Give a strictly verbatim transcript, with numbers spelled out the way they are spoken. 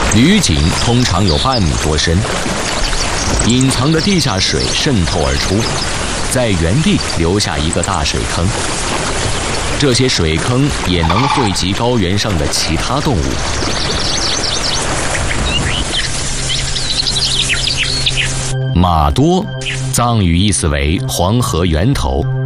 女井通常有半米多深，隐藏的地下水渗透而出，在原地留下一个大水坑。这些水坑也能汇集高原上的其他动物。马多，藏语意思为黄河源头。